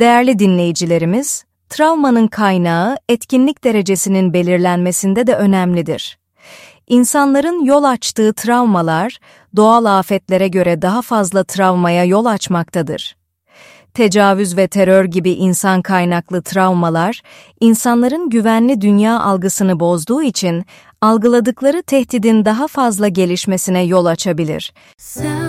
Değerli dinleyicilerimiz, travmanın kaynağı etkinlik derecesinin belirlenmesinde de önemlidir. İnsanların yol açtığı travmalar, doğal afetlere göre daha fazla travmaya yol açmaktadır. Tecavüz ve terör gibi insan kaynaklı travmalar, insanların güvenli dünya algısını bozduğu için algıladıkları tehdidin daha fazla gelişmesine yol açabilir.